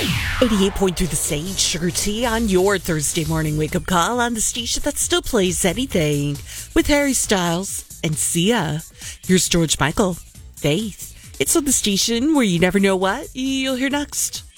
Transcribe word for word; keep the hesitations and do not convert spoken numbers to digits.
eighty-eight point three The Stage, Sugar Tea on your Thursday morning wake-up call on the station that still plays anything with Harry Styles and Sia. Here's George Michael, Faith. It's on the station where you never know what you'll hear next.